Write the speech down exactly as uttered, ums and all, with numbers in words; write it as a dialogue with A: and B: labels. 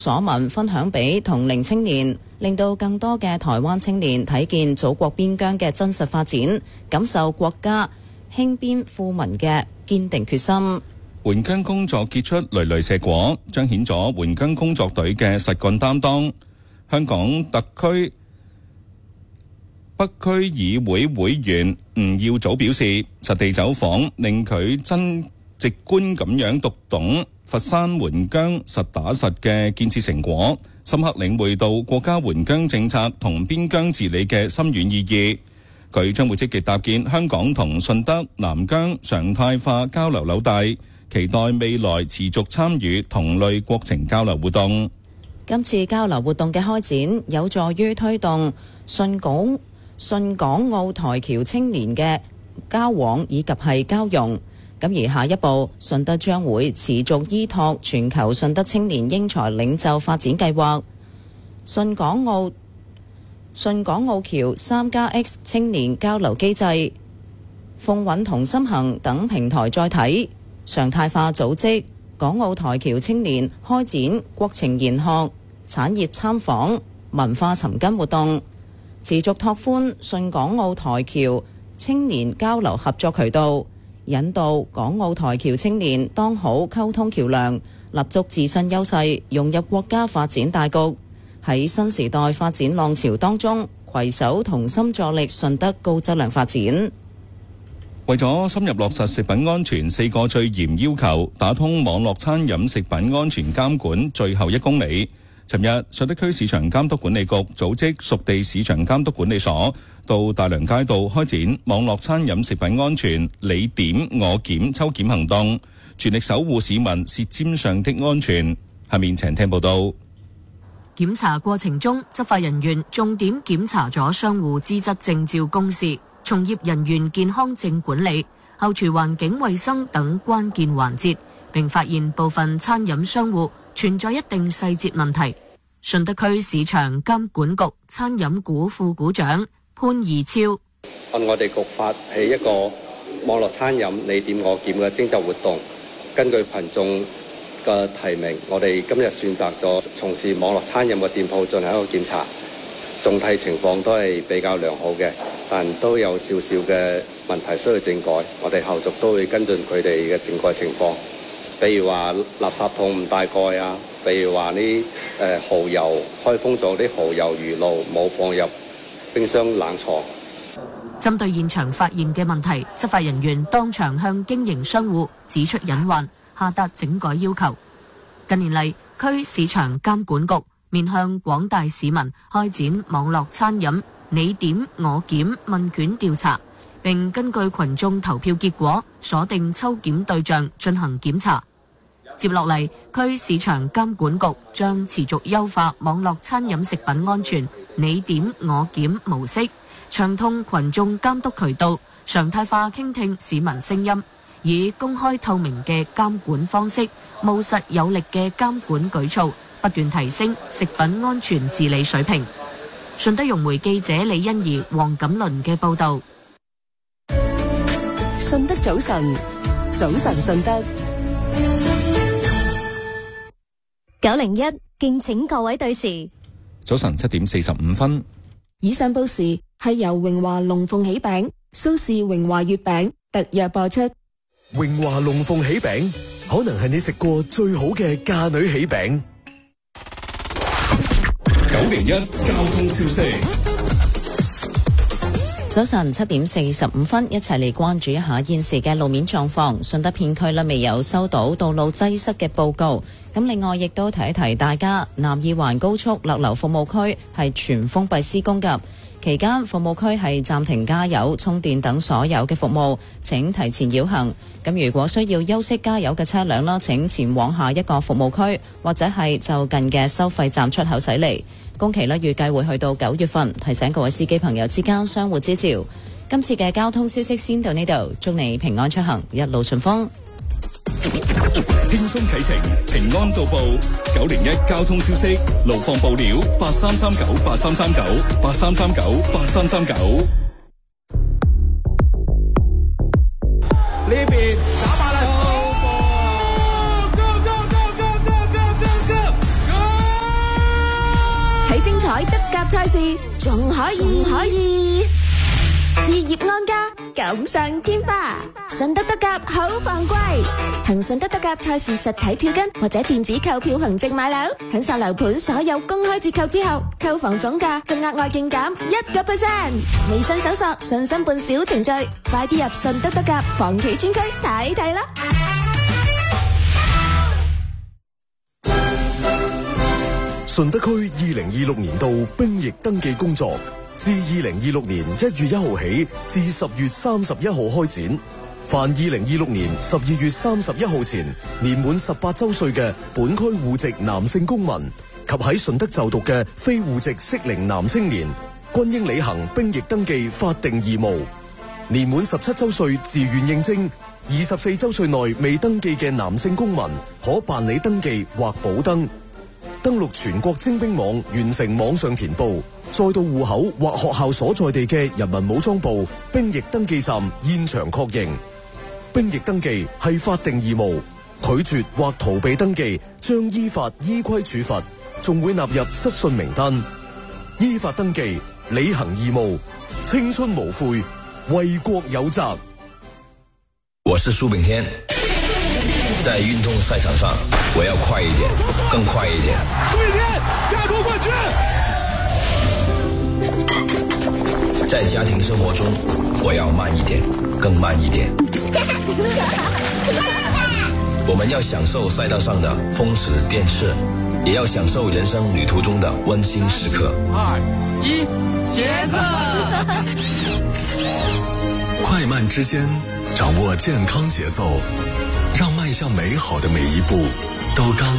A: 所聞分享俾同齡青年，令到更多嘅台灣青年睇見祖國邊疆嘅真實發展，感受國家興邊富民嘅堅定決心。
B: 援疆工作結出累累碩果，彰顯咗援疆工作隊嘅實幹擔當。香港特區北區議會會員吳耀祖表示，實地走訪令佢真直觀咁樣讀懂佛山援疆實打實嘅建設成果，深刻領會到國家援疆政策同邊疆治理嘅深遠意義。佢將會積極搭建香港同順德南疆常態化交流紐帶，期待未來持續參與同類國情交流活動。
A: 今次交流活動嘅開展有助於推動順港順港澳台僑青年嘅交往以及係交融。咁而下一步，順德將會持續依託全球順德青年英才領袖發展計劃、順港澳順港澳僑三加 X 青年交流機制、鳳韻同心行等平台載體，常態化組織港澳台僑青年開展國情研學、產業參訪、文化尋根活動，持續拓寬順港澳台僑青年交流合作渠道，引導港澳台僑青年當好溝通橋梁，立足自身優勢，融入國家發展大局，喺新時代發展浪潮當中，攜手同心助力順德高質量發展。
B: 為咗深入落實食品安全四個最嚴要求，打通網絡餐飲食品安全監管最後一公里。尋日，順德區市場監督管理局組織屬地市場監督管理所到大良街道開展網絡餐飲食品安全你點我檢抽檢行動，全力守護市民舌尖上的安全。下面請聽報道。
C: 檢查過程中，執法人員重點檢查咗商戶資質證照公示、從業人員健康證管理、後廚環境衛生等關鍵環節，並發現部分餐飲商戶存在一定細節問題。順德區市場監管局餐飲股副股長潘義超：
D: 按我哋局發起一個網絡餐飲你點我檢嘅徵集活動，根據群眾嘅提名，我哋今日選擇咗從事網絡餐飲嘅店鋪進行一個檢查，總體情況都係比較良好嘅，但都有少少嘅問題需要整改，我哋後續都會跟進佢哋嘅整改情況，比如話垃圾桶唔帶蓋啊，比如話啲誒蠔油開封咗啲蠔油魚露冇放入冰箱冷藏。
C: 針對現場發現嘅問題，執法人員當場向經營商戶指出隱患，下達整改要求。近年嚟，區市場監管局面向廣大市民開展網絡餐飲你點我檢問卷調查，並根據群眾投票結果鎖定抽檢對象進行檢查。接落嚟，區市場監管局將持續優化網絡餐飲食品安全你點我檢模式，暢通群眾監督渠道，常態化傾聽市民聲音，以公開透明嘅監管方式，務實有力嘅監管舉措，不斷提升食品安全治理水平。順德融媒記者李欣怡、黃錦麟嘅報道。
E: 順德早晨，早晨順德。九零一，敬請各位對時。
B: 早晨七點四十五分。
E: 以上報時係由榮華龍鳳喜餅、蘇氏榮華月餅特約播出。
F: 榮華龍鳳喜餅可能係你食過最好嘅嫁女喜餅。
B: 九零一交通消息。
A: 早晨七點四十五分，一齊嚟關注一下現時嘅路面狀況。順德片區呢未有收到道路擠塞嘅報告。咁另外亦都提一提大家，南二環高速勒流服務區係全封閉施工㗎，期間服務區係暫停加油、充電等所有嘅服務，請提前繞行。咁如果需要休息加油嘅車輛啦，請前往下一個服務區或者係就近嘅收費站出口駛離。工期呢預計會去到九月份，提醒各位司機朋友之間相互支照。今次嘅交通消息先到呢度，祝你平安出行，一路順風。
B: 輕鬆啟程，平安到埗。九零一交通消息，路況報料八三三九八三三九八三三九八三三九。
G: 呢邊打法啦！
E: 彩德甲賽事，仲可以可以置業安家，錦上添花。順德德甲好放貴，憑順德德甲賽事實體票根或者電子購票憑證買樓，享受樓盤所有公開折扣之後，購房總價仲額外勁減一個 percent。微信搜索信心伴小程序，快啲入順德德甲房企專區睇睇啦！
F: 順德區二零二六年度兵役登記工作自二零二六年一月一號起至十月三十一號開展。凡二零二六年十二月三十一號前年滿十八周歲嘅本區戶籍男性公民及喺順德就讀嘅非戶籍適齡男青年，均應履行兵役登記法定義務。年滿十七周歲自願應徵，二十四周歲內未登記嘅男性公民，可辦理登記或補登。登錄全國徵兵網，完成網上填報，再到戶口或學校所在地嘅人民武裝部兵役登記站現場確認。兵役登記係法定義務，拒絕或逃避登記將依法依規處罰，仲會納入失信名單。依法登記，履行義務，青春無悔，為國有責。
G: 我是蘇炳添，在運動賽場上，我要快一點，更快一點。蘇炳添，加州冠軍。在家庭生活中，我要慢一點，更慢一點。我們要享受賽道上的風馳電掣，也要享受人生旅途中的溫馨時刻。二一，茄子。
H: 快慢之間，掌握健康節奏，讓邁向美好的每一步都剛